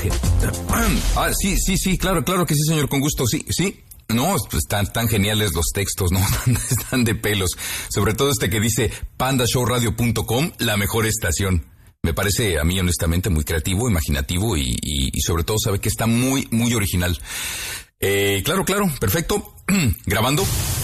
Sí, claro que sí, señor, con gusto, sí. No, pues están geniales los textos, ¿no? Están de pelos. Sobre todo este que dice pandashowradio.com, la mejor estación. Me parece a mí honestamente muy creativo, imaginativo y sobre todo sabe que está muy, muy original. Claro, perfecto. Grabando.